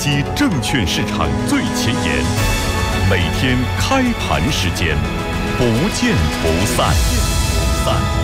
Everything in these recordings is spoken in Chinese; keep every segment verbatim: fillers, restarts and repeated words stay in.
析证券市场最前沿，每天开盘时间，不见不散。不散。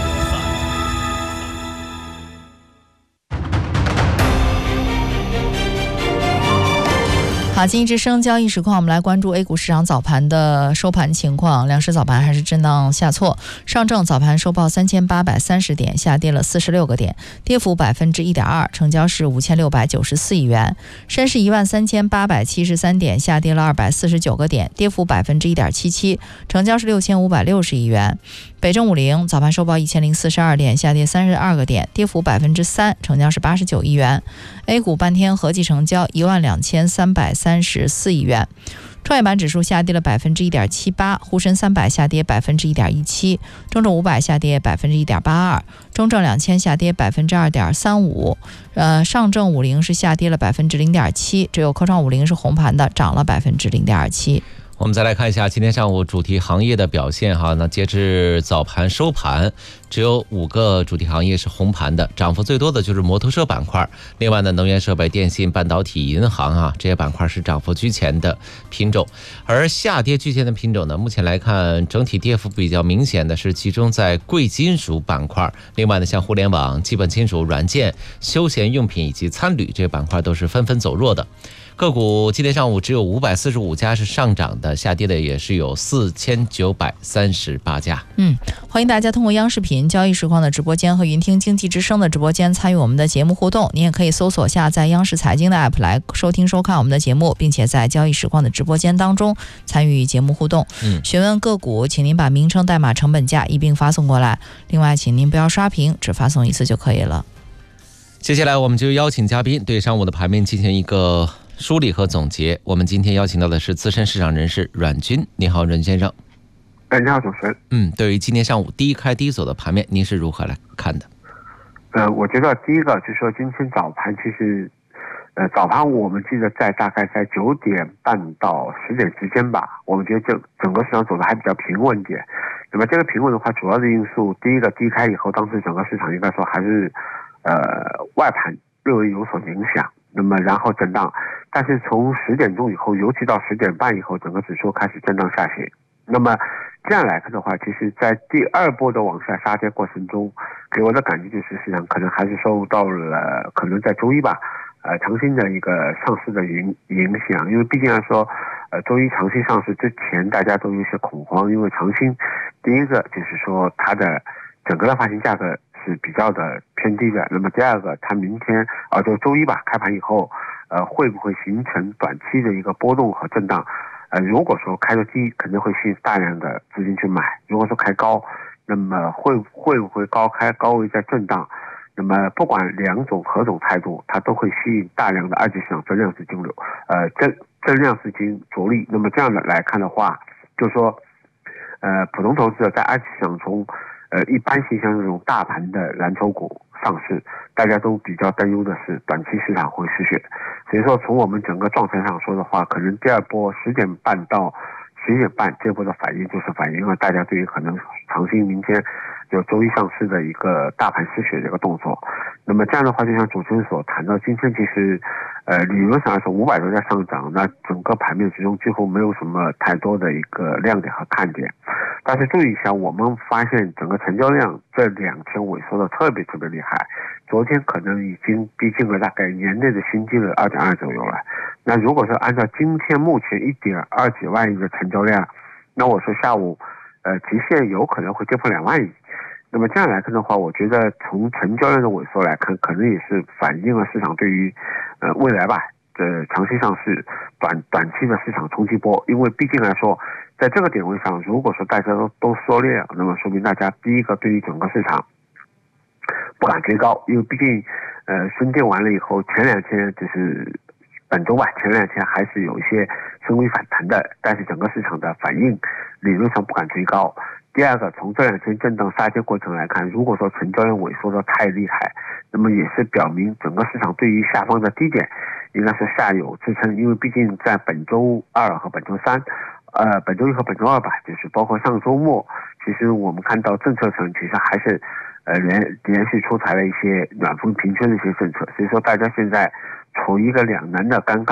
好，经济之声交易实况，我们来关注 A 股市场早盘的收盘情况。两市早盘还是震荡下挫，上证早盘收报三千八百三十点，下跌了四十六个点，跌幅百分之一点二，成交是五千六百九十四亿元。深市一万三千八百七十三点，下跌了二百四十九个点，跌幅百分之一点七七，成交是六千五百六十亿元。北证五零早盘收报一千零四十二点，下跌三十二个点，跌幅百分之三，成交是八十九亿元。A 股半天合计成交一万两千三百三十四亿元。创业板指数下跌了百分之一点七八，沪深三百下跌百分之一点一七，中证五百下跌百分之一点八二，中证两千下跌百分之二点三五，呃，上证五零是下跌了百分之零点七，只有科创五零是红盘的，涨了百分之零点二七。 我们再来看一下今天上午主题行业的表现哈。那截至早盘收盘，只有五个主题行业是红盘的，涨幅最多的就是摩托车板块。另外呢，能源设备、电信、半导体、银行啊这些板块是涨幅居前的品种。而下跌居前的品种呢，目前来看整体跌幅比较明显的是集中在贵金属板块。另外呢，像互联网、基本金属、软件、休闲用品以及餐旅这些板块都是纷纷走弱的。个股今天上午只有五百四十五家是上涨的，下跌的也是有四千九百三十八家。 嗯，欢迎大家通过央视频交易实况的直播间和云听经济之声的直播间参与我们的节目互动。你也可以搜索下载央视财经的 app 来收听收看我们的节目，并且在交易实况的直播间当中参与节目互动。嗯，询问个股，请您把名称、代码、成本价一并发送过来。另外，请您不要刷屏，只发送一次就可以了。 接下来我们就邀请嘉宾对上午的盘面进行一个梳理和总结。我们今天邀请到的是资深市场人士阮军。你好，阮先生。 哎，你好，主持人。 嗯，对于今天上午低开低走的盘面，您是如何来看的？ 呃，我觉得第一个就是说，今天早盘其实，呃，早盘我们记得在大概在九点半到十点之间吧，我们觉得这整个市场走的还比较平稳一点。那么这个平稳的话，主要的因素，第一个低开以后，当时整个市场应该说还是呃外盘略微有所影响。那么然后震荡，但是从十点钟以后，尤其到十点半以后，整个指数开始震荡下行。那么这样来看的话，其实在第二波的往下杀跌过程中，给我的感觉就是市场可能还是受到了可能在周一吧，呃，长兴的一个上市的影影响。因为毕竟来说，呃，周一长兴上市之前，大家都有些恐慌，因为长兴第一个就是说它的整个的发行价格是比较的偏低的。那么第二个，它明天啊、呃，就周一吧，开盘以后，呃，会不会形成短期的一个波动和震荡？呃，如果说开的低，肯定会吸引大量的资金去买；如果说开高，那么会会不会高开高位在震荡？那么不管两种何种态度，它都会吸引大量的二级市场增量资金流，呃，增增量资金着力。那么这样的来看的话，就是说，呃，普通投资者在二级市场中。呃，一般性像这种大盘的蓝筹股上市，大家都比较担忧的是短期市场会失血，所以说从我们整个状态上说的话，可能第二波十点半到十一点半这波的反应就是反映了大家对于可能长兴明天就周一上市的一个大盘失血的一个动作。那么这样的话，就像主持人所谈到，今天其实呃理论上来说五百多家上涨，那整个盘面之中几乎没有什么太多的一个亮点和看点。但是注意一下，我们发现整个成交量这两天萎缩的特别特别厉害，昨天可能已经逼近了大概年内的新低了 二点二 左右了。那如果说按照今天目前 一点二几万亿的成交量，那我说下午呃极限有可能会跌破两万亿。那么这样来看的话，我觉得从成交量的萎缩来看，可能也是反映了市场对于呃未来吧的长期上市短短期的市场冲击波。因为毕竟来说，在这个点位上，如果说大家都都缩略，那么说明大家第一个对于整个市场不敢追高，因为毕竟呃深跌完了以后，前两天就是本周吧，前两天还是有一些深微反弹的，但是整个市场的反应理论上不敢追高。第二个，从这两天震荡杀跌过程来看，如果说成交量萎缩的太厉害，那么也是表明整个市场对于下方的低点应该是下有支撑。因为毕竟在本周二和本周三呃，本周一和本周二吧，就是包括上周末，其实我们看到政策层其实还是呃连连续出台了一些暖风平均的一些政策，所以说大家现在处于一个两难的尴尬